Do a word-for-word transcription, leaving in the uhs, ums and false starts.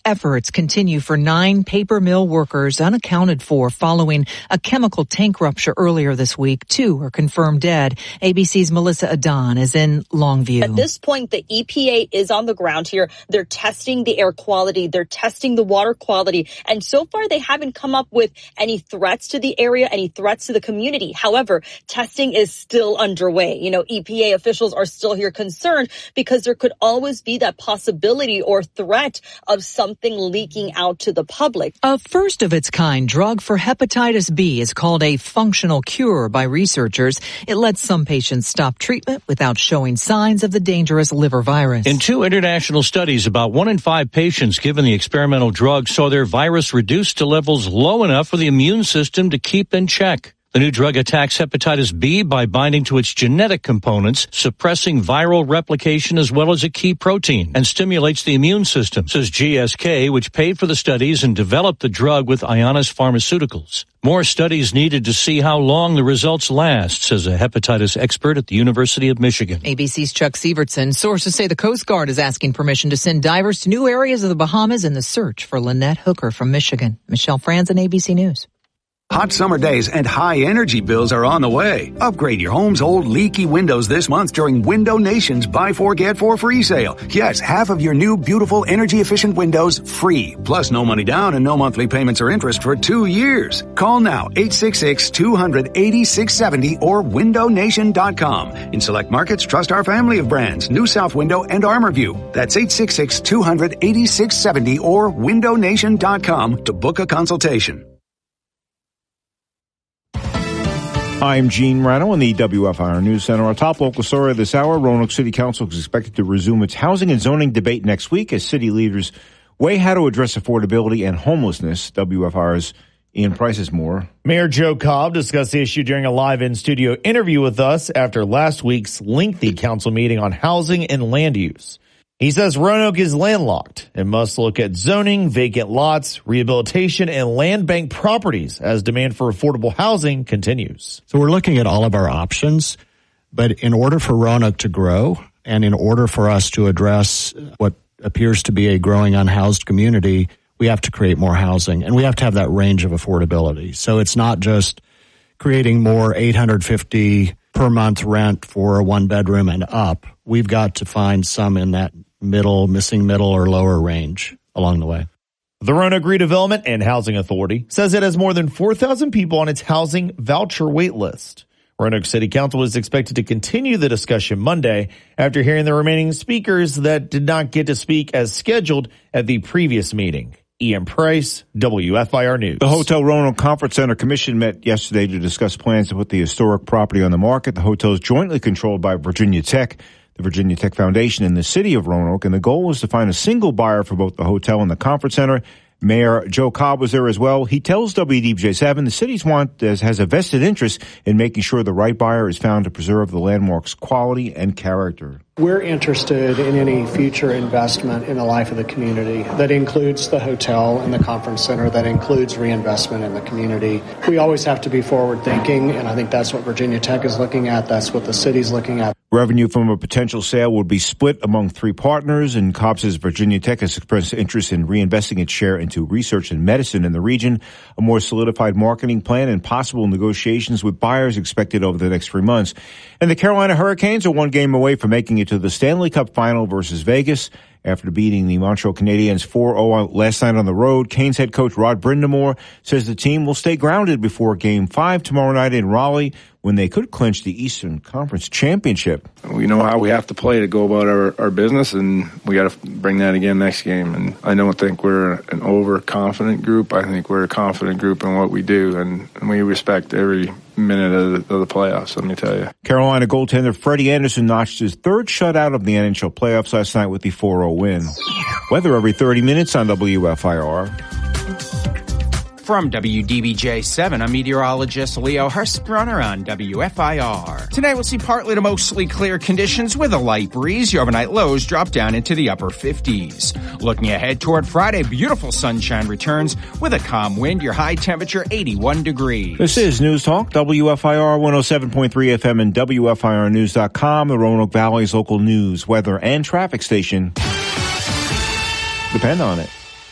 Efforts continue for nine paper mill workers unaccounted for following a chemical tank rupture earlier this week. Two are confirmed dead. A B C's Melissa Adon is in Longview. At this point, the E P A is on the ground here. They're testing the air quality. They're testing the water quality. And so far, they haven't come up with any threats to the area, any threats to the community. However, testing is still underway. You know, E P A officials are still here concerned because there could always be that possibility or threat of something leaking out to the public. A first-of-its-kind drug for hepatitis B is called a functional cure by researchers. It lets some patients stop treatment without showing signs of the dangerous liver virus. In two international studies, about one in five patients given the experimental drug saw their virus reduced to levels low enough for the immune system to keep in check. The new drug attacks hepatitis B by binding to its genetic components, suppressing viral replication as well as a key protein, and stimulates the immune system, says G S K, which paid for the studies and developed the drug with Ionis Pharmaceuticals. More studies needed to see how long the results last, says a hepatitis expert at the University of Michigan. A B C's Chuck Sievertson. Sources say the Coast Guard is asking permission to send divers to new areas of the Bahamas in the search for Lynette Hooker from Michigan. Michelle Franzen, A B C News. Hot summer days and high energy bills are on the way. Upgrade your home's old leaky windows this month during Window Nation's Buy Four Get Four free sale. Yes, half of your new beautiful energy efficient windows free. Plus no money down and no monthly payments or interest for two years. Call now eight six six, two hundred, eighty-six seventy or window nation dot com. In select markets, trust our family of brands, New South Window and ArmorView. That's eight six six, two hundred, eighty-six seventy or window nation dot com to book a consultation. I'm Gene Rano in the W F I R News Center. Our top local story this hour, Roanoke City Council is expected to resume its housing and zoning debate next week as city leaders weigh how to address affordability and homelessness. W F I R's Ian Price is more. Mayor Joe Cobb discussed the issue during a live in-studio interview with us after last week's lengthy council meeting on housing and land use. He says Roanoke is landlocked and must look at zoning, vacant lots, rehabilitation, and land bank properties as demand for affordable housing continues. So we're looking at all of our options, but in order for Roanoke to grow and in order for us to address what appears to be a growing unhoused community, we have to create more housing and we have to have that range of affordability. So it's not just creating more eight hundred fifty per month rent for a one bedroom and up. We've got to find some in that middle, missing middle or lower range along the way. The Roanoke Redevelopment and Housing Authority says it has more than four thousand people on its housing voucher wait list. Roanoke City Council is expected to continue the discussion Monday after hearing the remaining speakers that did not get to speak as scheduled at the previous meeting. Ian Price, W F I R News. The Hotel Roanoke Conference Center Commission met yesterday to discuss plans to put the historic property on the market. The hotel is jointly controlled by Virginia Tech, the Virginia Tech Foundation, and the city of Roanoke, and the goal was to find a single buyer for both the hotel and the conference center. Mayor Joe Cobb was there as well. He tells W D B J seven the city's want has a vested interest in making sure the right buyer is found to preserve the landmark's quality and character. We're interested in any future investment in the life of the community. That includes the hotel and the conference center. That includes reinvestment in the community. We always have to be forward thinking, and I think that's what Virginia Tech is looking at. That's what the city's looking at. Revenue from a potential sale would be split among three partners, and Cobb says Virginia Tech has expressed interest in reinvesting its share into research and medicine in the region. A more solidified marketing plan and possible negotiations with buyers expected over the next three months. And the Carolina Hurricanes are one game away from making it to the Stanley Cup final versus Vegas. After beating the Montreal Canadiens four oh last night on the road, Canes head coach Rod Brind'Amour says the team will stay grounded before Game five tomorrow night in Raleigh when they could clinch the Eastern Conference Championship. We know how we have to play to go about our, our business, and we got to bring that again next game. And I don't think we're an overconfident group. I think we're a confident group in what we do, and, and we respect every minute of the, of the playoffs, let me tell you. Carolina goaltender Freddie Anderson notched his third shutout of the N H L playoffs last night with the four oh win. Weather every thirty minutes on W F I R. From W D B J seven, I'm meteorologist Leo Hurstbrunner on W F I R. Tonight we'll see partly to mostly clear conditions with a light breeze. Your overnight lows drop down into the upper fifties. Looking ahead toward Friday, beautiful sunshine returns with a calm wind. Your high temperature eighty-one degrees. This is News Talk, W F I R one oh seven point three F M and W F I R news dot com, the Roanoke Valley's local news, weather, and traffic station. Depend on it.